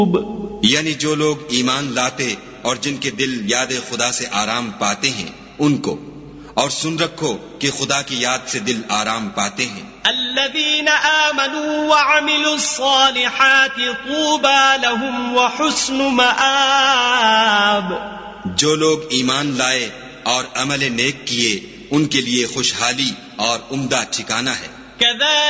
यानी जो लोग ईमान लाते और जिनके दिल याद खुदा से आराम पाते हैं उनको, और सुन रखो कि खुदा की याद से दिल आराम पाते हैं। अल्लज़ीना आमनू व अमिलुस्सालिहाति तूबा लहुम व हुस्नु मआब। जो लोग ईमान लाए और अमल नेक किए उनके लिए खुशहाली और उम्दा ठिकाना है।